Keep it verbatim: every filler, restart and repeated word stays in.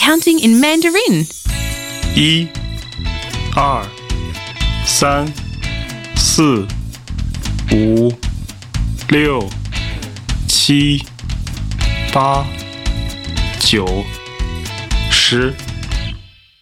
counting in Mandarin. 一、二、三、四、五、六、七、八、九、十。